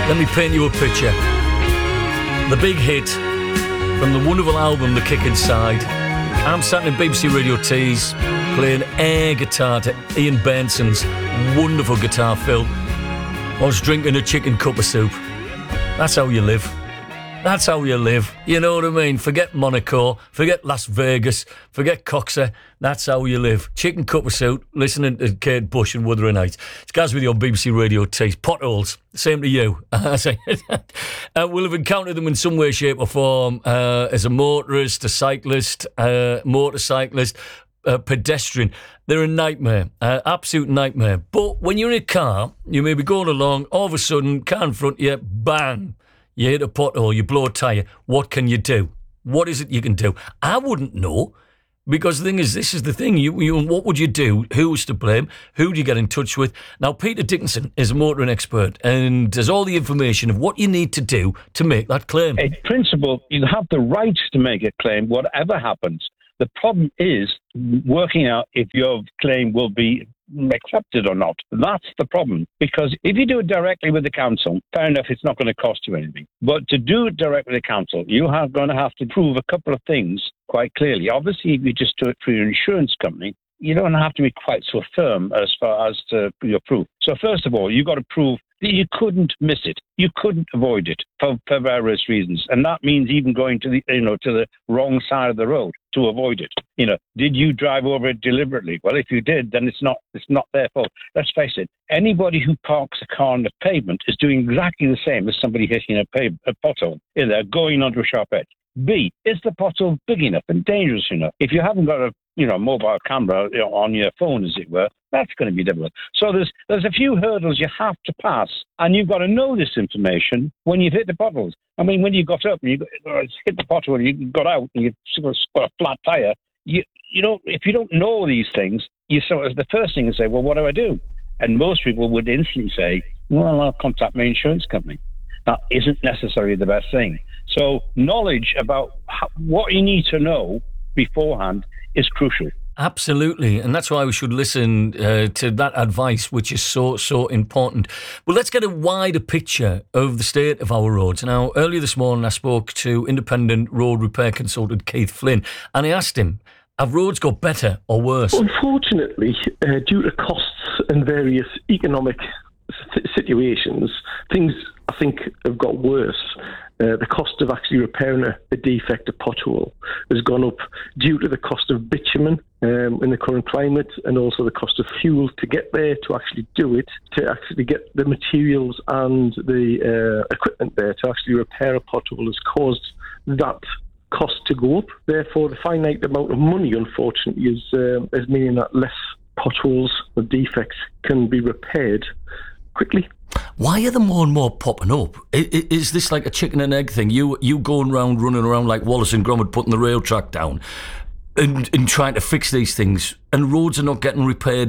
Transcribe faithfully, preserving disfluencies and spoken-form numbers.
Let me paint you a picture. The big hit from the wonderful album The Kick Inside. I'm sat in B B C Radio Tees playing air guitar to Ian Benson's wonderful guitar fill. I was drinking a chicken cup of soup. That's how you live. That's how you live. You know what I mean? Forget Monaco, forget Las Vegas, forget Coxer. That's how you live. Chicken cup of soup, listening to Kate Bush and Wuthering Heights. It's Gaz with you on B B C Radio Tees. Potholes, same to you. uh, we'll have encountered them in some way, shape or form uh, as a motorist, a cyclist, uh, motorcyclist, uh, pedestrian. They're a nightmare, uh, absolute nightmare. But when you're in a car, you may be going along, all of a sudden, car in front of you, bang. You hit a pothole, you blow a tyre. What can you do? What is it you can do? I wouldn't know, because the thing is, this is the thing. You, you, what would you do? Who's to blame? Who do you get in touch with? Now, Peter Dickinson is a motoring expert and has all the information of what you need to do to make that claim. In principle, you have the right to make a claim, whatever happens. The problem is working out if your claim will be accepted or not. That's the problem. Because if you do it directly with the council, fair enough, it's not going to cost you anything. But to do it directly with the council, you are going to have to prove a couple of things quite clearly. Obviously, if you just do it through your insurance company, you don't have to be quite so firm as far as to your proof. So first of all, you've got to prove that you couldn't miss it. You couldn't avoid it for, for various reasons. And that means even going to the, you know, to the wrong side of the road to avoid it. You know, did you drive over it deliberately? Well, if you did, then it's not, it's not their fault. Let's face it. Anybody who parks a car on the pavement is doing exactly the same as somebody hitting a, pave, a pothole. Yeah, they're going onto a sharp edge. B, is the pothole big enough and dangerous enough? If you haven't got a you know, mobile camera you know, on your phone, as it were, that's going to be difficult. So there's there's a few hurdles you have to pass, and you've got to know this information when you've hit the potholes. I mean, when you got up and you got, hit the pothole, and you got out and you sort of got a flat tire, you you know, if you don't know these things, you sort of the first thing is say, well, what do I do? And most people would instantly say, well, I'll contact my insurance company. That isn't necessarily the best thing. So knowledge about how, what you need to know beforehand is crucial. Absolutely, and that's why we should listen uh, to that advice, which is so, so important. Well, let's get a wider picture of the state of our roads. Now, earlier this morning, I spoke to independent road repair consultant Keith Flynn, and I asked him, have roads got better or worse? Unfortunately, uh, due to costs and various economic situations, things, I think, have got worse. Uh, the cost of actually repairing a, a defect, a pothole, has gone up due to the cost of bitumen um, in the current climate, and also the cost of fuel to get there, to actually do it, to actually get the materials and the uh, equipment there to actually repair a pothole has caused that cost to go up. Therefore, the finite amount of money, unfortunately, is, uh, is meaning that less potholes or defects can be repaired quickly. Why are there more and more popping up? Is this like a chicken and egg thing? You you going around, running around like Wallace and Gromit, putting the rail track down and, and trying to fix these things, and roads are not getting repaired